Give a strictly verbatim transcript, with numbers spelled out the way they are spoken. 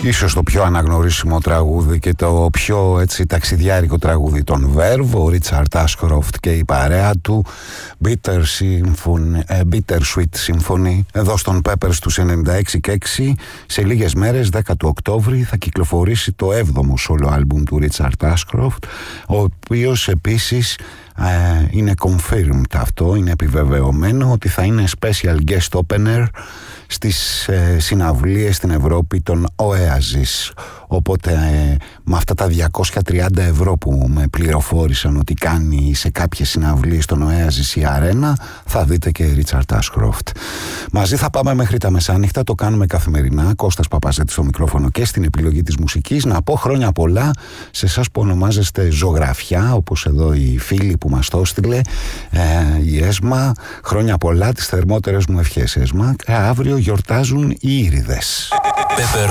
Ίσως το πιο αναγνωρίσιμο τραγούδι και το πιο έτσι ταξιδιάρικο τραγούδι των Verve, ο Ρίτσαρντ Ashcroft και η παρέα του, Bitter, Symphony, Bitter Sweet Symphony, εδώ στον Peppers τους ενενήντα έξι και έξι. Σε λίγες μέρες, δέκα του Οκτώβρη, θα κυκλοφορήσει το έβδομο solo album του Ρίτσαρντ Ashcroft, ο οποίος επίσης ε, είναι confirmed αυτό, είναι επιβεβαιωμένο ότι θα είναι special guest opener στις ε, συναυλίες στην Ευρώπη των Oasis. Οπότε ε, με αυτά τα διακόσια τριάντα ευρώ που με πληροφόρησαν ότι κάνει σε κάποιες συναυλίες των Oasis η Αρένα, θα δείτε και Ρίτσαρντ Ashcroft. Μαζί θα πάμε μέχρι τα μεσάνυχτα, το κάνουμε καθημερινά. Κώστας Παπαζέτης στο μικρόφωνο και στην επιλογή της μουσικής. Να πω χρόνια πολλά σε εσάς που ονομάζεστε Ζωγραφιά, όπως εδώ η φίλη που μας το έστειλε, ε, η Έσμα. Χρόνια πολλά, τις θερμότερες μου ευχές, Έσμα. Ε, αύριο γιορτάζουν οι Ήριδες. Pepper